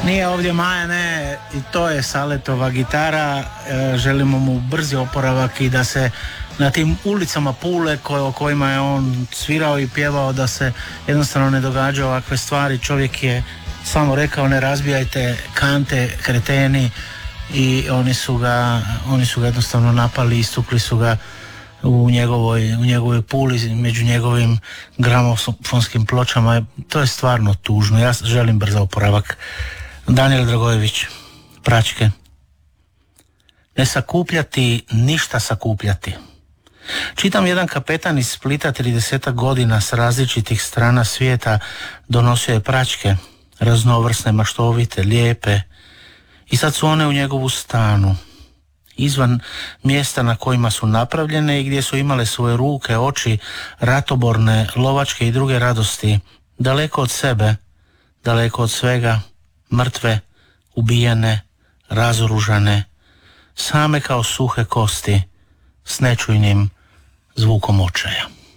Nije ovdje Maja, ne, i to je Saletova gitara. Želimo mu brzi oporavak i da se na tim ulicama Pule o kojima je on svirao i pjevao, da se jednostavno ne događa ovakve stvari. Čovjek je samo rekao ne razbijajte kante, kreteni, i oni su ga jednostavno napali, istukli su ga u njegovoj Puli, među njegovim gramofonskim pločama. To je stvarno tužno. Ja želim brzo oporavak. Danijel Dragojević, Pračke. Ne sakupljati, ništa sakupljati. Čitam, jedan kapetan iz Splita 30 godina s različitih strana svijeta donosio je pračke, raznovrsne, maštovite, lijepe, i sad su one u njegovu stanu, izvan mjesta na kojima su napravljene i gdje su imale svoje ruke, oči, ratoborne, lovačke i druge radosti, daleko od sebe, daleko od svega, mrtve, ubijene, razoružane, same kao suhe kosti, s nečujnim zvukom očaja.